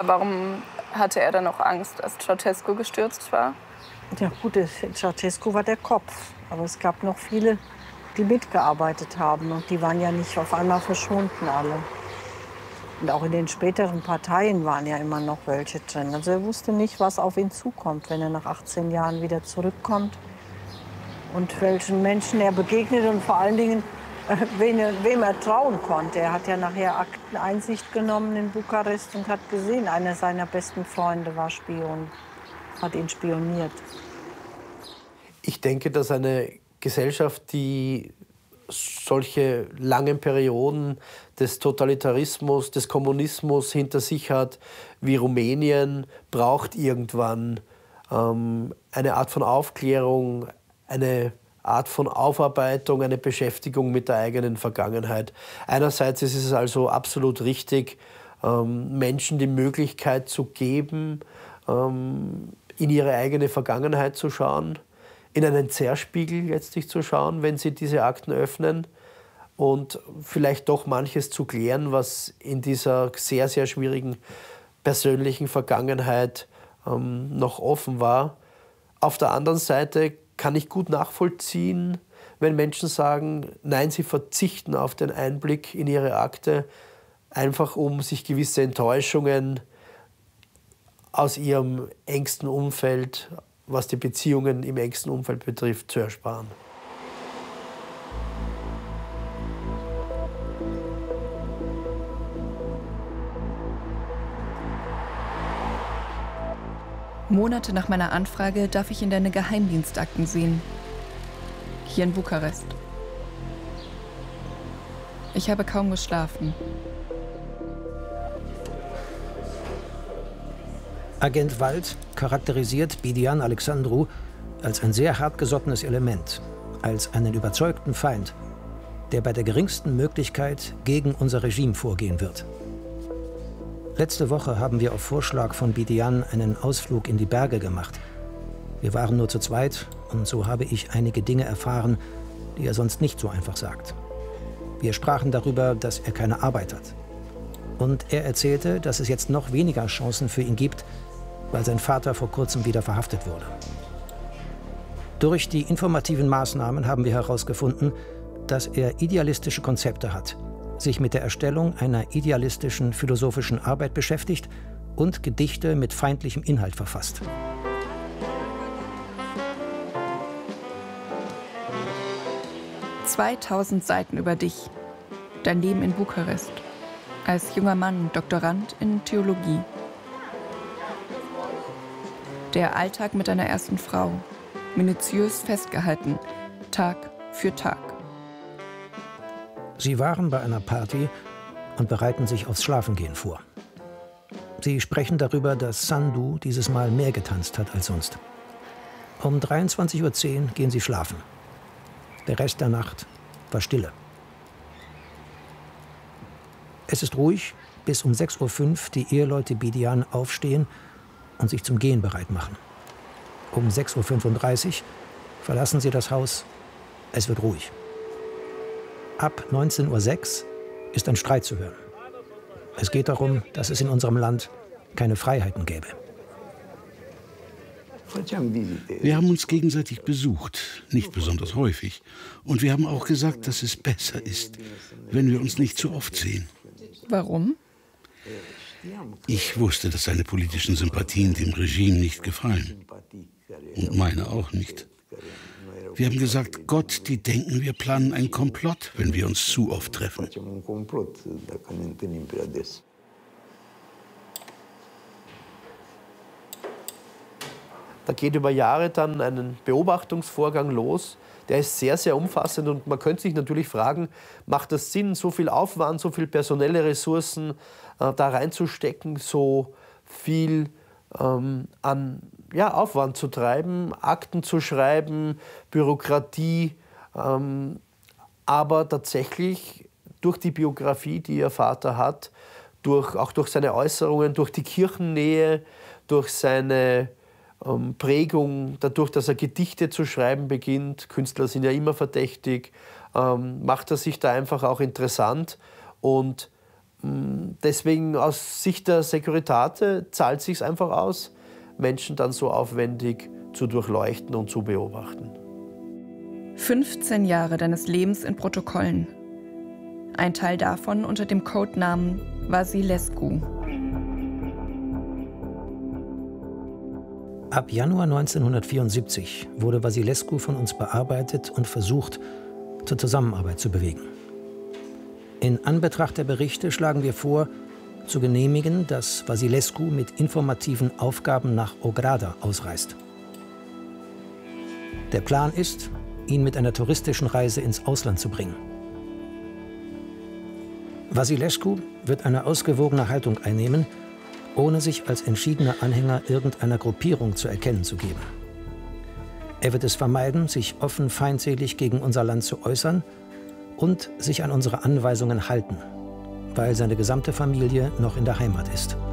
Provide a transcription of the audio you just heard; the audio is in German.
Warum hatte er dann auch Angst, als Ceausescu gestürzt war? Ja gut, Ceausescu war der Kopf. Aber es gab noch viele, die mitgearbeitet haben. Und die waren ja nicht auf einmal verschwunden alle. Und auch in den späteren Parteien waren ja immer noch welche drin. Also er wusste nicht, was auf ihn zukommt, wenn er nach 18 Jahren wieder zurückkommt. Und welchen Menschen er begegnet und vor allen Dingen, wem er trauen konnte. Er hat ja nachher Akteneinsicht genommen in Bukarest und hat gesehen, einer seiner besten Freunde war Spion, hat ihn spioniert. Ich denke, dass eine Gesellschaft, die solche langen Perioden des Totalitarismus, des Kommunismus hinter sich hat, wie Rumänien, braucht irgendwann eine Art von Aufklärung, eine Art von Aufarbeitung, eine Beschäftigung mit der eigenen Vergangenheit. Einerseits ist es also absolut richtig, Menschen die Möglichkeit zu geben, in ihre eigene Vergangenheit zu schauen, in einen Zerspiegel letztlich zu schauen, wenn sie diese Akten öffnen und vielleicht doch manches zu klären, was in dieser sehr, sehr schwierigen persönlichen Vergangenheit noch offen war. Auf der anderen Seite kann ich gut nachvollziehen, wenn Menschen sagen, nein, sie verzichten auf den Einblick in ihre Akte, einfach um sich gewisse Enttäuschungen aus ihrem engsten Umfeld, was die Beziehungen im engsten Umfeld betrifft, zu ersparen. Monate nach meiner Anfrage darf ich in deine Geheimdienstakten sehen. Hier in Bukarest. Ich habe kaum geschlafen. Agent Wald charakterisiert Bidian Alexandru als ein sehr hartgesottenes Element, als einen überzeugten Feind, der bei der geringsten Möglichkeit gegen unser Regime vorgehen wird. Letzte Woche haben wir auf Vorschlag von Bidian einen Ausflug in die Berge gemacht. Wir waren nur zu zweit und so habe ich einige Dinge erfahren, die er sonst nicht so einfach sagt. Wir sprachen darüber, dass er keine Arbeit hat. Und er erzählte, dass es jetzt noch weniger Chancen für ihn gibt, weil sein Vater vor kurzem wieder verhaftet wurde. Durch die informativen Maßnahmen haben wir herausgefunden, dass er idealistische Konzepte hat, sich mit der Erstellung einer idealistischen philosophischen Arbeit beschäftigt und Gedichte mit feindlichem Inhalt verfasst. »2000 Seiten über dich. Dein Leben in Bukarest. Als junger Mann Doktorand in Theologie. Der Alltag mit deiner ersten Frau. Minutiös festgehalten. Tag für Tag. Sie waren bei einer Party und bereiten sich aufs Schlafengehen vor. Sie sprechen darüber, dass Sandu dieses Mal mehr getanzt hat als sonst. Um 23:10 Uhr gehen sie schlafen. Der Rest der Nacht war Stille. Es ist ruhig, bis um 6:05 Uhr die Eheleute Bidian aufstehen und sich zum Gehen bereit machen. Um 6:35 Uhr verlassen sie das Haus. Es wird ruhig. Ab 19:06 Uhr ist ein Streit zu hören. Es geht darum, dass es in unserem Land keine Freiheiten gäbe. Wir haben uns gegenseitig besucht, nicht besonders häufig. Und wir haben auch gesagt, dass es besser ist, wenn wir uns nicht zu oft sehen. Warum? Ich wusste, dass seine politischen Sympathien dem Regime nicht gefallen. Und meine auch nicht. Wir haben gesagt, Gott, die denken, wir planen einen Komplott, wenn wir uns zu oft treffen. Da geht über Jahre dann ein Beobachtungsvorgang los. Der ist sehr, sehr umfassend und man könnte sich natürlich fragen, macht das Sinn, so viel Aufwand, so viel personelle Ressourcen da reinzustecken, so viel an Aufwand zu treiben, Akten zu schreiben, Bürokratie, aber tatsächlich durch die Biografie, die ihr Vater hat, auch durch seine Äußerungen, durch die Kirchennähe, durch seine Prägung, dadurch, dass er Gedichte zu schreiben beginnt, Künstler sind ja immer verdächtig, macht er sich da einfach auch interessant und Deswegen aus Sicht der Securitate zahlt es sich einfach aus, Menschen dann so aufwendig zu durchleuchten und zu beobachten. 15 Jahre deines Lebens in Protokollen. Ein Teil davon unter dem Codenamen Vasilescu. Ab Januar 1974 wurde Vasilescu von uns bearbeitet und versucht, zur Zusammenarbeit zu bewegen. In Anbetracht der Berichte schlagen wir vor, zu genehmigen, dass Vasilescu mit informativen Aufgaben nach Ograda ausreist. Der Plan ist, ihn mit einer touristischen Reise ins Ausland zu bringen. Vasilescu wird eine ausgewogene Haltung einnehmen, ohne sich als entschiedener Anhänger irgendeiner Gruppierung zu erkennen zu geben. Er wird es vermeiden, sich offen feindselig gegen unser Land zu äußern und sich an unsere Anweisungen halten, weil seine gesamte Familie noch in der Heimat ist.